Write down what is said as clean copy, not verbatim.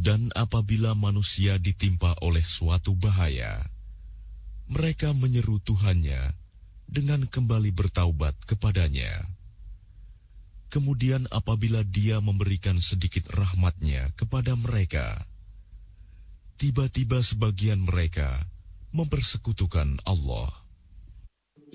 Dan apabila manusia ditimpa oleh suatu bahaya, mereka menyeru Tuhannya dengan kembali bertaubat kepadanya. Kemudian apabila Dia memberikan sedikit rahmat-Nya kepada mereka, tiba-tiba sebagian mereka mempersekutukan Allah.